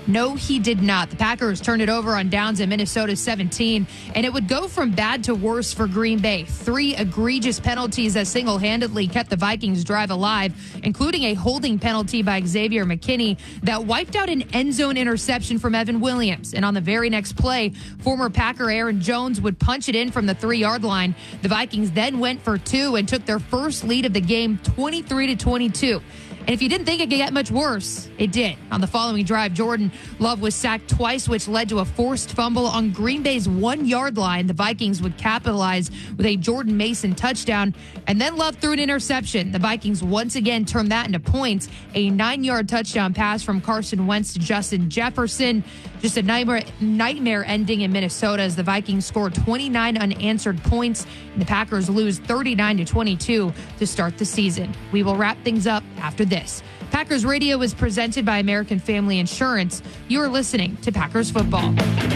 No, he did not. The Packers turned it over on downs at Minnesota's 17, and it would go from bad to worse for Green Bay. 3 egregious penalties that single-handedly kept the Vikings drive alive, including a holding penalty by Xavier McKinney that wiped out an end zone interception from Evan Williams. And on the very next play, former Packer Aaron Jones would punch it in from the 3-yard line. The Vikings then went for 2 and took their first lead of the game, 23-22. And if you didn't think it could get much worse, it did. On the following drive, Jordan Love was sacked twice, which led to a forced fumble on Green Bay's 1-yard line. The Vikings would capitalize with a Jordan Mason touchdown, and then Love threw an interception. The Vikings once again turned that into points. A 9-yard touchdown pass from Carson Wentz to Justin Jefferson. Just a nightmare ending in Minnesota as the Vikings scored 29 unanswered points, and the Packers lose 39-22 to start the season. We will wrap things up after this. Packers Radio is presented by American Family Insurance. You are listening to Packers Football.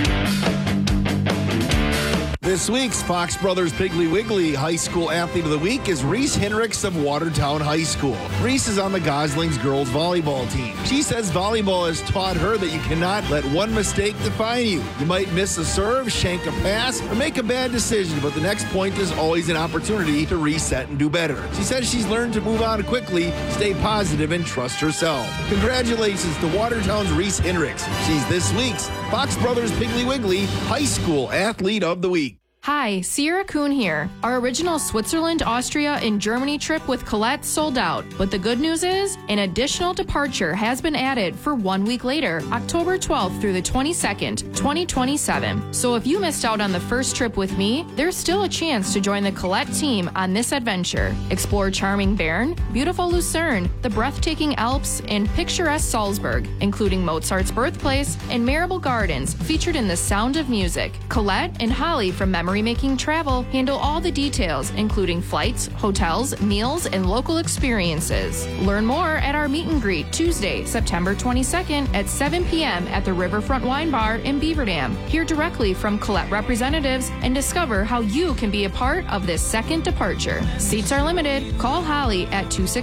This week's Fox Brothers Piggly Wiggly High School Athlete of the Week is Reese Henricks of Watertown High School. Reese is on the Goslings girls volleyball team. She says volleyball has taught her that you cannot let one mistake define you. You might miss a serve, shank a pass, or make a bad decision, but the next point is always an opportunity to reset and do better. She says she's learned to move on quickly, stay positive, and trust herself. Congratulations to Watertown's Reese Henricks. She's this week's Fox Brothers Piggly Wiggly High School Athlete of the Week. Hi, Sierra Kuhn here. Our original Switzerland, Austria, and Germany trip with Colette sold out. But the good news is, an additional departure has been added for 1 week later, October 12th through the 22nd, 2027. So if you missed out on the first trip with me, there's still a chance to join the Colette team on this adventure. Explore charming Bern, beautiful Lucerne, the breathtaking Alps, and picturesque Salzburg, including Mozart's birthplace and Marable Gardens, featured in The Sound of Music. Colette and Holly from Memory Making Travel handle all the details, including flights, hotels, meals, and local experiences. Learn more at our meet and greet Tuesday, September 22nd at 7 p.m. at the Riverfront Wine Bar in Beaver Dam. Hear directly from Colette representatives and discover how you can be a part of this second departure. Seats are limited. Call Holly at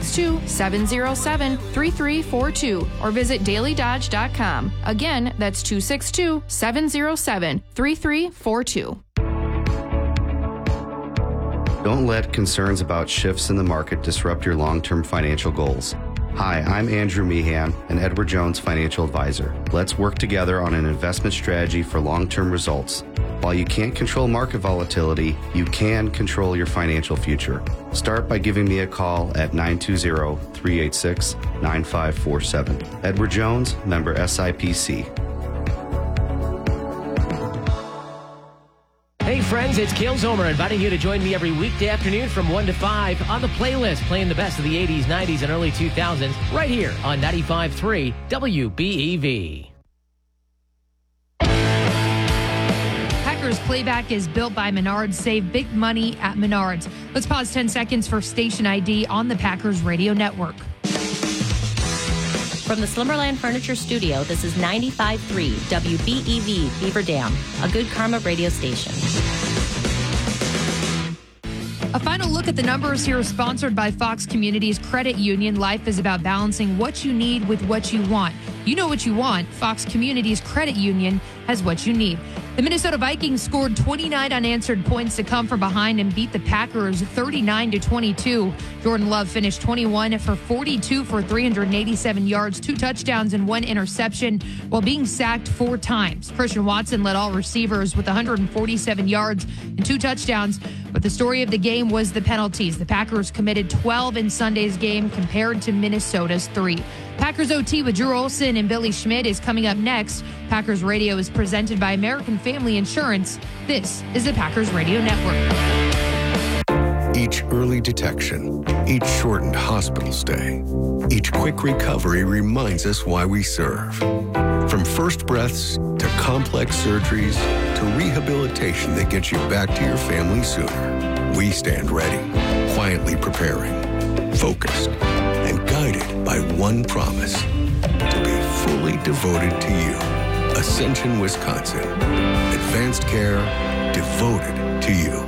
262-707-3342 or visit dailydodge.com. Again, that's 262-707-3342. Don't let concerns about shifts in the market disrupt your long-term financial goals. Hi, I'm Andrew Meehan, an Edward Jones financial advisor. Let's work together on an investment strategy for long-term results. While you can't control market volatility, you can control your financial future. Start by giving me a call at 920-386-9547. Edward Jones, member SIPC. Hey friends, it's Kale Zomer inviting you to join me every weekday afternoon from 1 to 5 on The Playlist, playing the best of the 80s, 90s, and early 2000s right here on 95.3 WBEV. Packers Playback is built by Menards. Save big money at Menards. Let's pause 10 seconds for station ID on the Packers Radio Network. From the Slumberland Furniture Studio, this is 95.3 WBEV Beaver Dam, a Good Karma radio station. A final look at the numbers here is sponsored by Fox Communities Credit Union. Life is about balancing what you need with what you want. You know what you want. Fox Communities Credit Union has what you need. The Minnesota Vikings scored 29 unanswered points to come from behind and beat the Packers 39-22. Jordan Love finished 21 for 42 for 387 yards, 2 touchdowns, and 1 interception while being sacked 4 times. Christian Watson led all receivers with 147 yards and 2 touchdowns. But the story of the game was the penalties. The Packers committed 12 in Sunday's game compared to Minnesota's 3. Packers OT with Drew Olson and Billy Schmidt is coming up next. Packers Radio is presented by American Family Insurance. This is the Packers Radio Network. Each early detection, each shortened hospital stay, each quick recovery reminds us why we serve. From first breaths to complex surgeries to rehabilitation that gets you back to your family sooner, we stand ready, quietly preparing, focused, and guided by one promise: to be fully devoted to you. Ascension, Wisconsin. Advanced care devoted to you.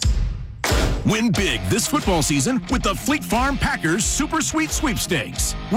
Win big this football season with the Fleet Farm Packers Super Sweet Sweepstakes.